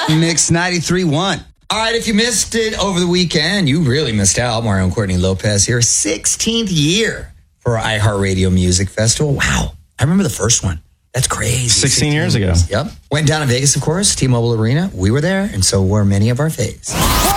Mix 93.1. All right, if you missed it over the weekend, you really missed out. Mario and Courtney Lopez here. 16th year for iHeartRadio Music Festival. Wow. I remember the first one. That's crazy. 16 years ago. Yep. Went down in Vegas, of course, T-Mobile Arena. We were there, and so were many of our faves.